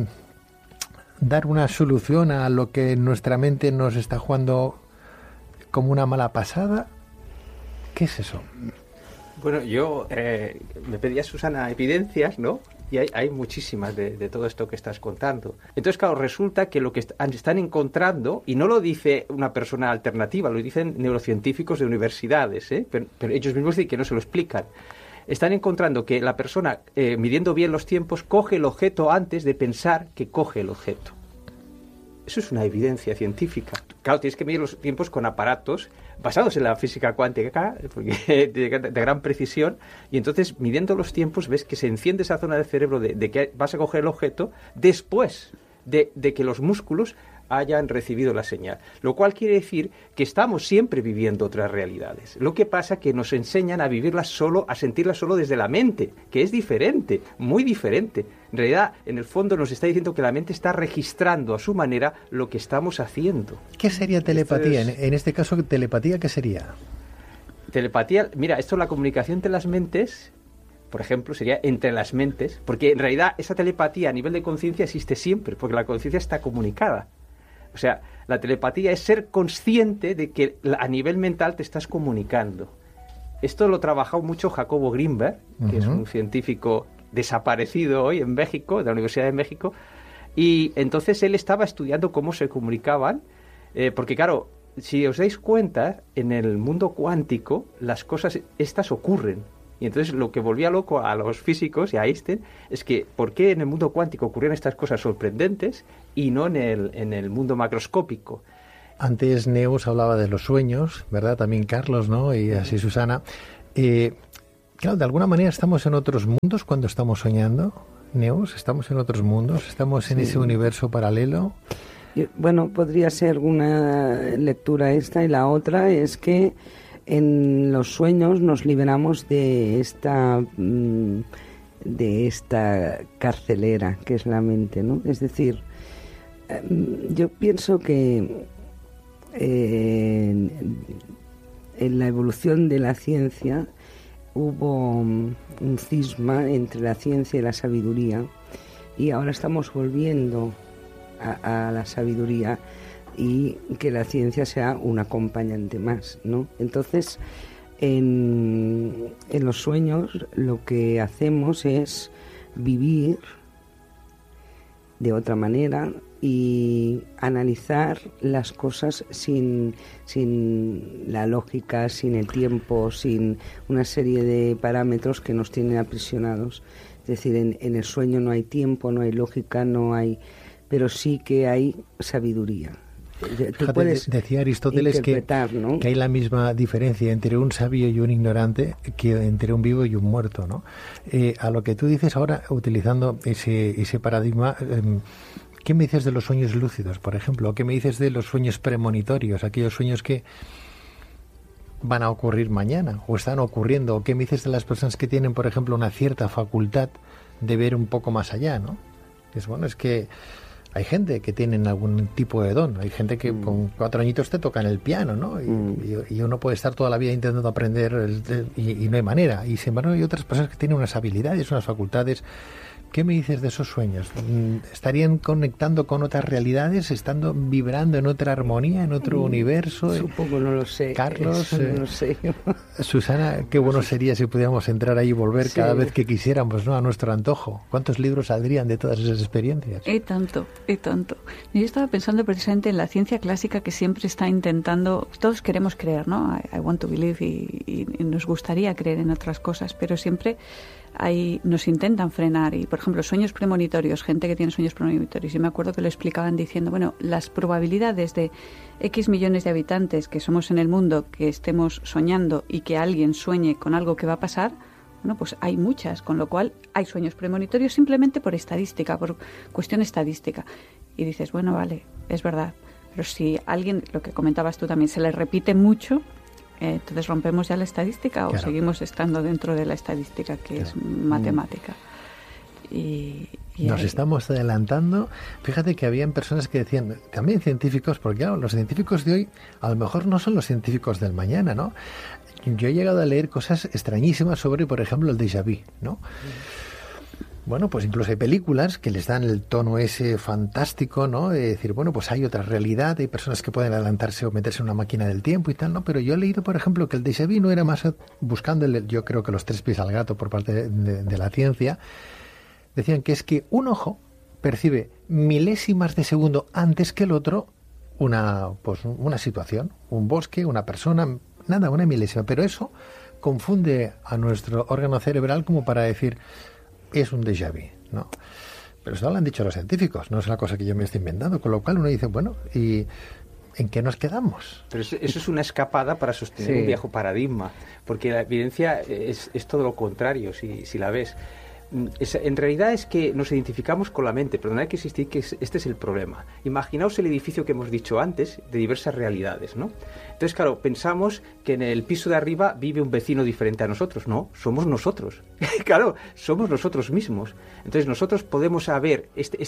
dar una solución a lo que nuestra mente nos está jugando como una mala pasada. ¿Qué es eso? Bueno, yo me pedía, Susana, evidencias, ¿no? Y hay muchísimas de todo esto que estás contando. Entonces, claro, resulta que lo que están encontrando, y no lo dice una persona alternativa, lo dicen neurocientíficos de universidades, pero ellos mismos dicen que no se lo explican. Están encontrando que la persona, midiendo bien los tiempos, coge el objeto antes de pensar que coge el objeto. Eso es una evidencia científica. Claro, tienes que medir los tiempos con aparatos basados en la física cuántica, porque de gran precisión, y entonces, midiendo los tiempos, ves que se enciende esa zona del cerebro de que vas a coger el objeto después de que los músculos hayan recibido la señal. Lo cual quiere decir que estamos siempre viviendo otras realidades. Lo que pasa es que nos enseñan a vivirlas solo, a sentirlas solo desde la mente, que es diferente, muy diferente. En realidad, en el fondo nos está diciendo que la mente está registrando a su manera lo que estamos haciendo. ¿Qué sería telepatía? En este caso, ¿telepatía qué sería? Telepatía, mira, esto es la comunicación entre las mentes, por ejemplo, sería entre las mentes, porque en realidad esa telepatía a nivel de conciencia existe siempre, porque la conciencia está comunicada. O sea, la telepatía es ser consciente de que a nivel mental te estás comunicando. esto lo trabajó mucho Jacobo Grinberg, que es un científico desaparecido hoy en México, de la Universidad de México, y entonces él estaba estudiando cómo se comunicaban, porque claro, si os dais cuenta, en el mundo cuántico las cosas estas ocurren. Y entonces lo que volvía loco a los físicos y a Einstein es que ¿por qué en el mundo cuántico ocurrían estas cosas sorprendentes y no en el mundo macroscópico? Antes Neus hablaba de los sueños, ¿verdad? También Carlos, ¿no? Y así Susana. Claro, de alguna manera estamos en otros mundos cuando estamos soñando. Neus, ¿estamos en otros mundos? ¿Estamos en ese universo paralelo? Bueno, podría ser una lectura esta, y la otra es que en los sueños nos liberamos de esta carcelera que es la mente, ¿no? Es decir, yo pienso que en la evolución de la ciencia hubo un cisma entre la ciencia y la sabiduría, y ahora estamos volviendo a la sabiduría, y que la ciencia sea un acompañante más, ¿no? Entonces, en los sueños lo que hacemos es vivir de otra manera y analizar las cosas sin la lógica, sin el tiempo, sin una serie de parámetros que nos tienen aprisionados. Es decir, en el sueño no hay tiempo, no hay lógica, pero sí que hay sabiduría. Tú puedes decía Aristóteles ¿no? que hay la misma diferencia entre un sabio y un ignorante que entre un vivo y un muerto, ¿no? A lo que tú dices ahora, utilizando ese paradigma, ¿qué me dices de los sueños lúcidos, por ejemplo? ¿Qué me dices de los sueños premonitorios, aquellos sueños que van a ocurrir mañana o están ocurriendo? ¿Qué me dices de las personas que tienen, por ejemplo, una cierta facultad de ver un poco más allá, ¿no? Es que hay gente que tienen algún tipo de don, hay gente que con 4 añitos te tocan el piano, ¿no? Y uno puede estar toda la vida intentando aprender y no hay manera. Y sin embargo hay otras personas que tienen unas habilidades, unas facultades. ¿Qué me dices de esos sueños? ¿Estarían conectando con otras realidades? ¿Estando vibrando en otra armonía, en otro universo? Supongo, no lo sé. Carlos, no lo sé. Susana, qué bueno sería si pudiéramos entrar ahí y volver cada vez que quisiéramos, ¿no? A nuestro antojo. ¿Cuántos libros saldrían de todas esas experiencias? Y tanto. Yo estaba pensando precisamente en la ciencia clásica, que siempre está intentando, todos queremos creer, ¿no? I want to believe, y nos gustaría creer en otras cosas, pero siempre nos intentan frenar. Y por ejemplo, sueños premonitorios, gente que tiene sueños premonitorios, yo me acuerdo que lo explicaban diciendo, bueno, las probabilidades de X millones de habitantes que somos en el mundo, que estemos soñando y que alguien sueñe con algo que va a pasar, bueno, pues hay muchas, con lo cual hay sueños premonitorios simplemente por estadística, por cuestión estadística. Y dices, bueno, vale, es verdad, pero si alguien, lo que comentabas tú también, se le repite mucho, entonces rompemos ya la estadística, o seguimos estando dentro de la estadística, que es matemática. Y nos estamos adelantando. Fíjate que habían personas que decían, también científicos, porque claro, los científicos de hoy a lo mejor no son los científicos del mañana, ¿no? Yo he llegado a leer cosas extrañísimas sobre, por ejemplo, el déjà vu, ¿no? Bueno, pues incluso hay películas que les dan el tono ese fantástico, ¿no? De decir, bueno, pues hay otra realidad, hay personas que pueden adelantarse o meterse en una máquina del tiempo y tal, ¿no? Pero yo he leído, por ejemplo, que el déjà vu no era más buscando, yo creo que los 3 pies al gato por parte de la ciencia. Decían que es que un ojo percibe milésimas de segundo antes que el otro una situación, un bosque, una persona, nada, una milésima. Pero eso confunde a nuestro órgano cerebral como para decir, es un déjà vu, ¿no? Pero eso lo han dicho los científicos, no es una cosa que yo me estoy inventando, con lo cual uno dice, bueno, ¿y en qué nos quedamos? Pero eso es una escapada para sostener un viejo paradigma, porque la evidencia es todo lo contrario, si la ves. En realidad es que nos identificamos con la mente, pero no hay que existir, que este es el problema. Imaginaos el edificio que hemos dicho antes, de diversas realidades, ¿no? Entonces, claro, pensamos que en el piso de arriba vive un vecino diferente a nosotros. No, somos nosotros. Claro, somos nosotros mismos. Entonces, nosotros podemos saber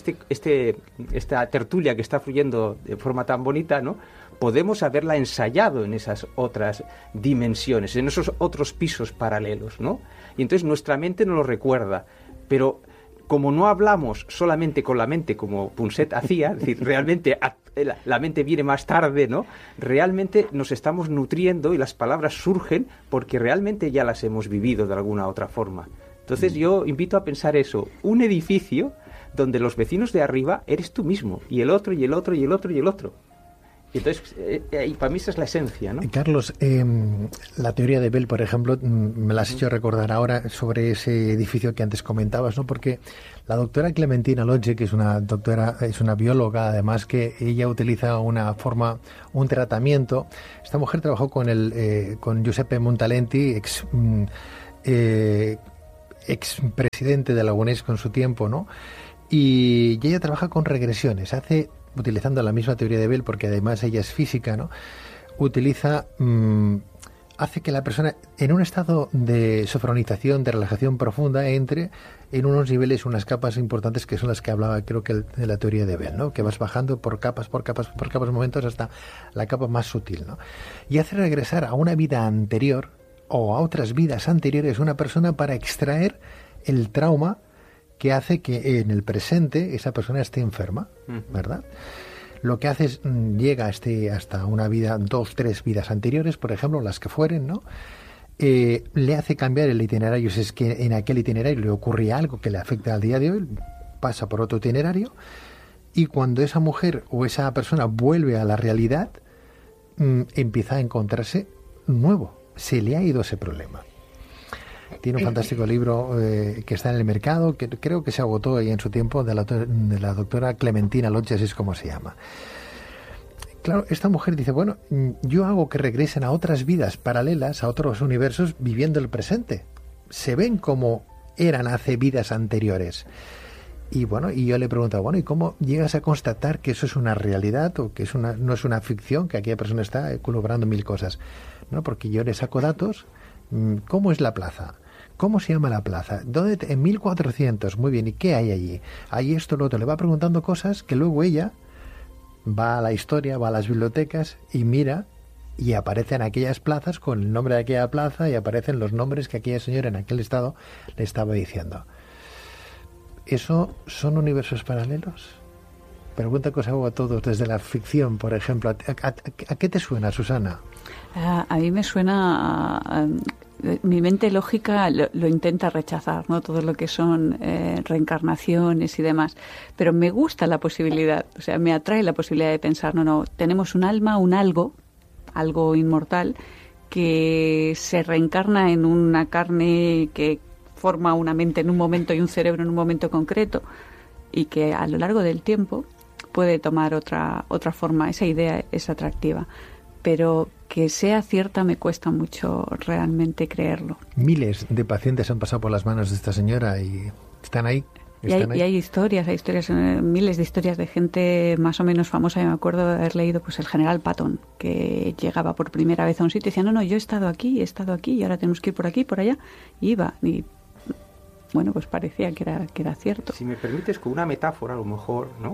esta tertulia que está fluyendo de forma tan bonita, ¿no? Podemos haberla ensayado en esas otras dimensiones, en esos otros pisos paralelos, ¿no? Y entonces nuestra mente no lo recuerda, pero como no hablamos solamente con la mente, como Punset hacía, es decir, realmente la mente viene más tarde, ¿no? Realmente nos estamos nutriendo y las palabras surgen porque realmente ya las hemos vivido de alguna otra forma. Entonces yo invito a pensar eso, un edificio donde los vecinos de arriba eres tú mismo, y el otro, y el otro, y el otro, y el otro. Entonces, y para mí esa es la esencia, ¿no? Carlos, la teoría de Bell, por ejemplo, me la has hecho recordar ahora sobre ese edificio que antes comentabas, ¿no? Porque la doctora Clementina Lodge, que es una doctora, es una bióloga, además, que ella utiliza un tratamiento. Esta mujer trabajó con Giuseppe Montalenti, ex presidente de la UNESCO en su tiempo, ¿no? Y ella trabaja con regresiones, utilizando la misma teoría de Bell, porque además ella es física, ¿no? Hace que la persona, en un estado de sofronización, de relajación profunda, entre en unos niveles, unas capas importantes que son las que hablaba, creo que de la teoría de Bell, ¿no? Que vas bajando por capas, momentos, hasta la capa más sutil, ¿no? Y hace regresar a una vida anterior o a otras vidas anteriores una persona para extraer el trauma que hace que en el presente esa persona esté enferma, ¿verdad? Lo que hace es, llega hasta una vida, 2, 3 vidas anteriores, por ejemplo, las que fueren, ¿no? Le hace cambiar el itinerario, si es que en aquel itinerario le ocurría algo que le afecta al día de hoy, pasa por otro itinerario, y cuando esa mujer o esa persona vuelve a la realidad, empieza a encontrarse nuevo, se le ha ido ese problema. Tiene un fantástico libro que está en el mercado, que creo que se agotó ahí en su tiempo, de la doctora Clementina Lodge, así es como se llama. Claro, esta mujer dice, bueno, yo hago que regresen a otras vidas paralelas, a otros universos, viviendo el presente. Se ven como eran hace vidas anteriores. Y bueno, y yo le pregunto, bueno, ¿y cómo llegas a constatar que eso es una realidad o que no es una ficción, que aquella persona está colaborando mil cosas? No, porque yo le saco datos. ¿Cómo es la plaza? ¿Cómo se llama la plaza? ¿Dónde en 1400? Muy bien, ¿y qué hay allí? Hay esto, lo otro. Le va preguntando cosas que luego ella va a la historia, va a las bibliotecas y mira, y aparecen aquellas plazas con el nombre de aquella plaza y aparecen los nombres que aquella señora en aquel estado le estaba diciendo. ¿Eso son universos paralelos? Pregunta que os hago a todos desde la ficción, por ejemplo. ¿A qué te suena, Susana? A mí me suena... mi mente lógica lo intenta rechazar, ¿no? Todo lo que son reencarnaciones y demás. Pero me gusta la posibilidad, o sea, me atrae la posibilidad de pensar, no, tenemos un alma, un algo inmortal, que se reencarna en una carne que forma una mente en un momento y un cerebro en un momento concreto, y que a lo largo del tiempo puede tomar otra forma. Esa idea es atractiva, pero que sea cierta me cuesta mucho realmente creerlo. Miles de pacientes han pasado por las manos de esta señora y están ahí. Y hay historias, miles de historias de gente más o menos famosa. Yo me acuerdo de haber leído pues el general Patton, que llegaba por primera vez a un sitio y decía, no, yo he estado aquí y ahora tenemos que ir por aquí, por allá, y iba, y bueno, pues parecía que era cierto. Si me permites, con una metáfora a lo mejor, ¿no?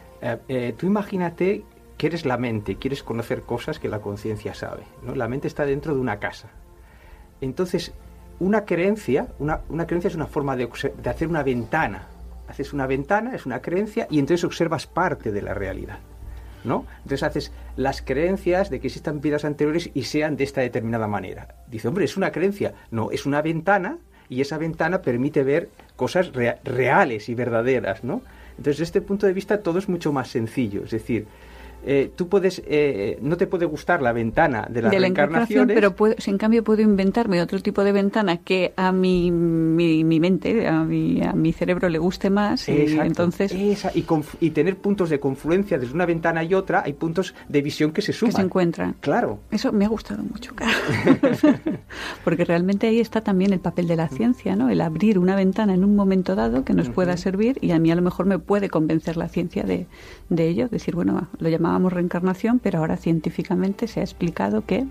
Tú imagínate que eres la mente, quieres conocer cosas que la conciencia sabe, ¿no? La mente está dentro de una casa. Entonces, una creencia es una forma de hacer una ventana. Haces una ventana, es una creencia, y entonces observas parte de la realidad, ¿no? Entonces haces las creencias de que existan vidas anteriores y sean de esta determinada manera. Dice, hombre, es una creencia. No, es una ventana, y esa ventana permite ver cosas reales y verdaderas, ¿no? Entonces, desde este punto de vista, todo es mucho más sencillo. Es decir, tú puedes, no te puede gustar la ventana de las reencarnaciones, pero en cambio puedo inventarme otro tipo de ventana que a mi mente, a mi cerebro le guste más. Exacto, y entonces y tener puntos de confluencia desde una ventana y otra. Hay puntos de visión que se suman, que se encuentran. Claro, eso me ha gustado mucho, claro. Porque realmente ahí está también el papel de la ciencia, ¿no? El abrir una ventana en un momento dado que nos pueda servir, y a mí a lo mejor me puede convencer la ciencia de ello, decir, bueno, lo llamábamos reencarnación, pero ahora científicamente se ha explicado que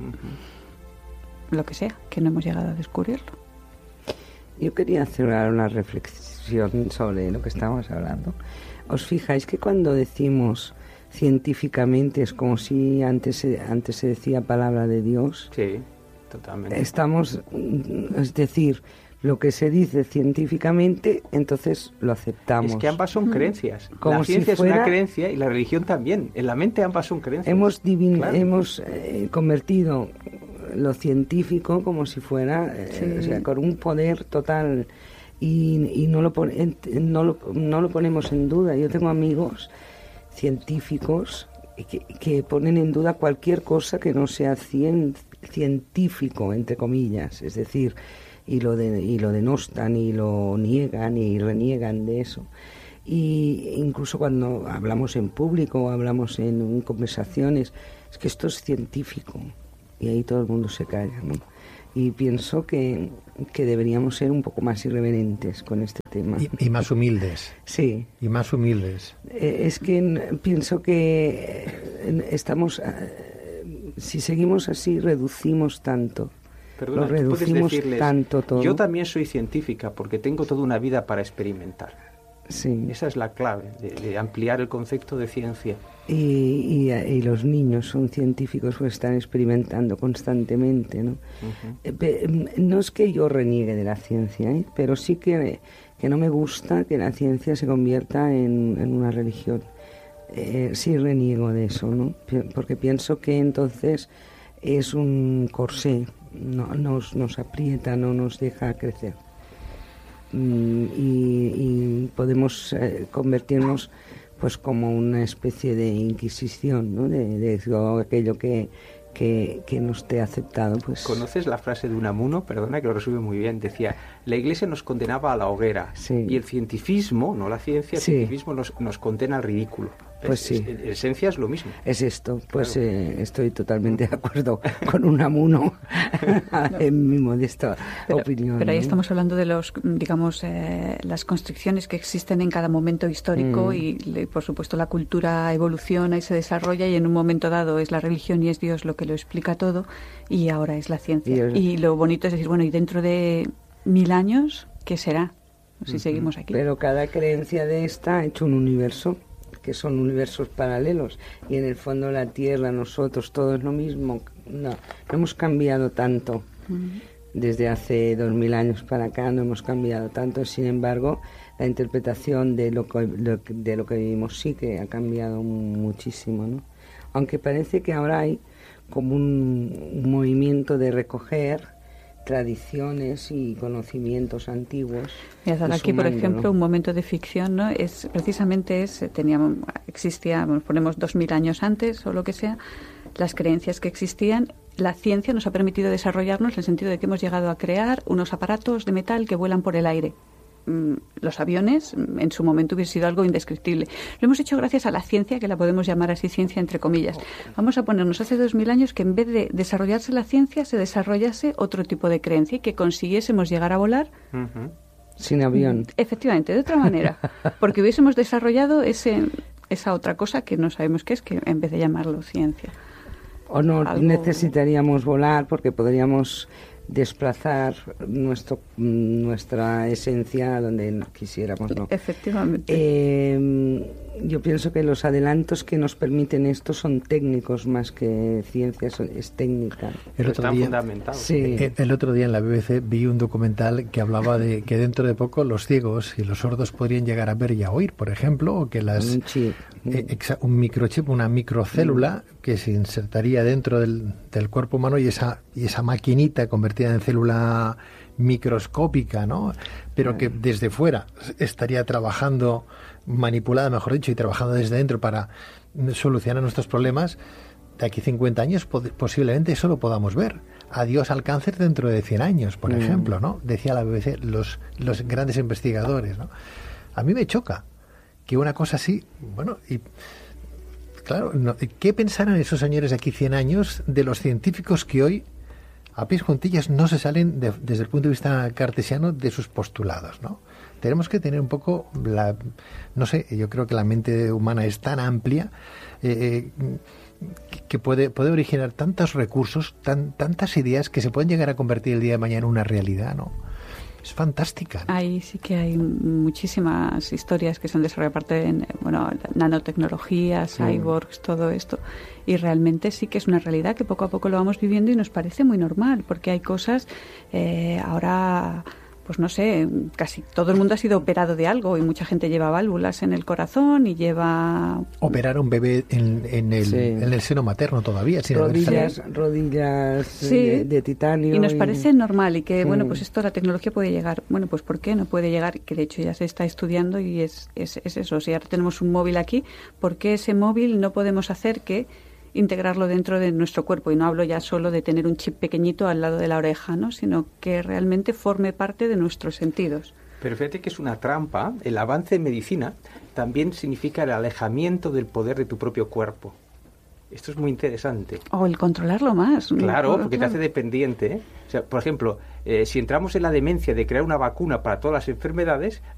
lo que sea, que no hemos llegado a descubrirlo. Yo quería hacer una reflexión sobre lo que estábamos hablando. ¿Os fijáis que cuando decimos científicamente es como si antes se decía palabra de Dios? Sí, totalmente. Es decir, lo que se dice científicamente, entonces lo aceptamos. Es que ambas son creencias. Como la ciencia si fuera, es una creencia y la religión también. En la mente ambas son creencias. Hemos Claro. convertido lo científico como si fuera, o sea, con un poder total, y no lo ponemos en duda. Yo tengo amigos científicos que ponen en duda cualquier cosa que no sea científico, entre comillas, es decir, y lo denostan y lo niegan y reniegan de eso. Y incluso cuando hablamos en público o hablamos en conversaciones, es que esto es científico, y ahí todo el mundo se calla, ¿no? Y pienso que deberíamos ser un poco más irreverentes con este tema. Y más humildes. Sí. Y más humildes. Es que pienso que estamos... si seguimos así, reducimos tanto. Perdona, lo reducimos tú puedes decirles, tanto todo. Yo también soy científica porque tengo toda una vida para experimentar. Sí. Esa es la clave, de ampliar el concepto de ciencia. Y los niños son científicos porque están experimentando constantemente, ¿no? Uh-huh. No es que yo reniegue de la ciencia, pero sí que no me gusta que la ciencia se convierta en una religión. Sí reniego de eso, ¿no? Porque pienso que entonces es un corsé, nos aprieta, no nos deja crecer. Y podemos convertirnos pues como una especie de inquisición, ¿no? De aquello que no esté aceptado, pues... ¿Conoces la frase de Unamuno? Perdona, que lo resume muy bien. Decía, la Iglesia nos condenaba a la hoguera, sí, y el cientificismo, no la ciencia, el sí, cientificismo nos condena al ridículo. Pues sí. En esencia es lo mismo. Es esto, pues claro. Estoy totalmente de acuerdo con Unamuno en mi modesta opinión. Pero ahí estamos hablando de las constricciones que existen en cada momento histórico y por supuesto la cultura evoluciona y se desarrolla, y en un momento dado es la religión y es Dios lo que lo explica todo, y ahora es la ciencia. Y lo bonito es decir, bueno, y dentro de 1000 años, ¿qué será? Si seguimos aquí. Pero cada creencia de esta ha hecho un universo, que son universos paralelos, y en el fondo la Tierra, nosotros, todo es lo mismo. No hemos cambiado tanto. Desde hace 2000 años para acá no hemos cambiado tanto. Sin embargo, la interpretación de lo que vivimos sí que ha cambiado muchísimo, ¿no? Aunque parece que ahora hay como un movimiento de recoger tradiciones y conocimientos antiguos. Mira, aquí, por ejemplo, un momento de ficción, ¿no? Existía, ponemos 2000 años antes o lo que sea, las creencias que existían. La ciencia nos ha permitido desarrollarnos en el sentido de que hemos llegado a crear unos aparatos de metal que vuelan por el aire. Los aviones en su momento hubiese sido algo indescriptible. Lo hemos hecho gracias a la ciencia, que la podemos llamar así, ciencia entre comillas. Vamos a ponernos hace 2000 años que en vez de desarrollarse la ciencia, se desarrollase otro tipo de creencia y que consiguiésemos llegar a volar sin avión. Efectivamente, de otra manera. Porque hubiésemos desarrollado esa otra cosa que no sabemos qué es, que en vez de llamarlo ciencia. O no necesitaríamos volar porque podríamos desplazar nuestra esencia a donde quisiéramos, ¿no? Efectivamente. Yo pienso que los adelantos que nos permiten esto son técnicos más que ciencia, es técnica. Están fundamentados. Sí. El otro día en la BBC vi un documental que hablaba de que dentro de poco los ciegos y los sordos podrían llegar a ver y a oír, por ejemplo, o que un microchip, una microcélula que se insertaría dentro del cuerpo humano, y esa maquinita convertida en célula microscópica, ¿no? Pero que desde fuera estaría trabajando, manipulada, mejor dicho, y trabajando desde dentro para solucionar nuestros problemas. De aquí 50 años posiblemente eso lo podamos ver. Adiós al cáncer dentro de 100 años, por ejemplo, ¿no? Decía la BBC, los grandes investigadores, ¿no? A mí me choca que una cosa así, bueno, y claro, ¿qué pensarán esos señores de aquí 100 años de los científicos que hoy a pies juntillas no se salen desde el punto de vista cartesiano de sus postulados, ¿no? Tenemos que tener un poco no sé, yo creo que la mente humana es tan amplia que puede originar tantos recursos, tantas ideas que se pueden llegar a convertir el día de mañana en una realidad, ¿no? Es fantástica, ¿no? Ahí sí que hay muchísimas historias que se han desarrollado, aparte de nanotecnología, cyborgs, todo esto. Y realmente sí que es una realidad que poco a poco lo vamos viviendo y nos parece muy normal, porque hay cosas ahora, pues no sé, casi todo el mundo ha sido operado de algo y mucha gente lleva válvulas en el corazón y lleva... Operar a un bebé en el seno materno todavía. Sin rodillas sí. de titanio. Y nos parece normal y que, bueno, pues esto, la tecnología puede llegar. Bueno, pues ¿por qué no puede llegar? Que de hecho ya se está estudiando y es eso. Si ahora tenemos un móvil aquí, ¿por qué ese móvil no podemos hacer que integrarlo dentro de nuestro cuerpo? Y no hablo ya solo de tener un chip pequeñito al lado de la oreja, ¿no? Sino que realmente forme parte de nuestros sentidos. Pero fíjate que es una trampa. El avance en medicina también significa el alejamiento del poder de tu propio cuerpo. Esto es muy interesante. O el controlarlo más. Claro, porque te hace dependiente, ¿eh? O sea, por ejemplo, si entramos en la demencia de crear una vacuna para todas las enfermedades,